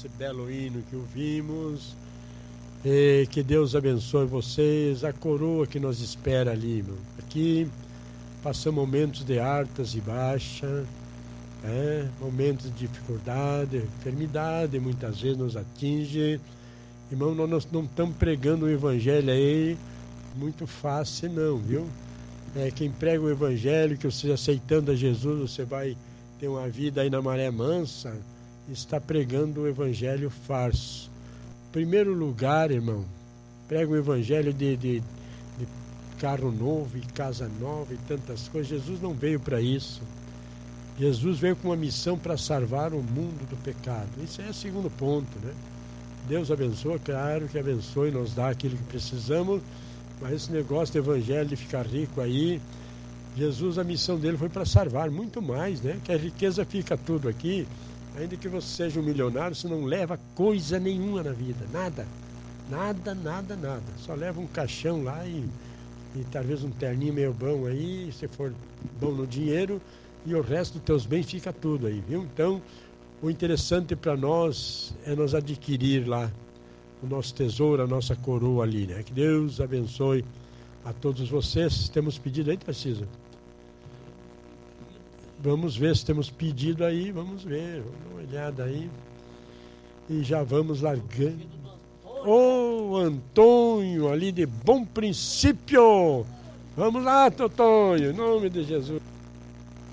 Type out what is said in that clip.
esse belo hino que ouvimos. E que Deus abençoe vocês, a coroa que nos espera ali, irmão. Aqui passamos momentos de altas e baixas, momentos de dificuldade, enfermidade, muitas vezes nos atinge. Irmão, nós não estamos pregando o evangelho aí muito fácil não, viu? Quem prega o evangelho, que você aceitando a Jesus, você vai ter uma vida aí na maré mansa, está pregando o evangelho falso. Primeiro lugar, irmão, prega o evangelho de carro novo e casa nova e tantas coisas. Jesus não veio para isso. Jesus veio com uma missão para salvar o mundo do pecado. Isso é o segundo ponto, né? Deus abençoa, claro que abençoe, nos dá aquilo que precisamos, mas esse negócio do evangelho de ficar rico aí, Jesus, a missão dele foi para salvar muito mais, né? Que a riqueza fica tudo aqui. Ainda que você seja um milionário, você não leva coisa nenhuma na vida, nada. Só leva um caixão lá e talvez um terninho meio bom aí, se for bom no dinheiro, e o resto dos teus bens fica tudo aí, viu? Então, o interessante para nós é nós adquirir lá o nosso tesouro, a nossa coroa ali, né? Que Deus abençoe a todos vocês. Temos pedido aí, Tarcísio? Vamos ver se temos pedido aí, vamos dar uma olhada aí. E já vamos largando. Ô, Antônio, ali de Bom Princípio. Vamos lá, Totonho, em nome de Jesus.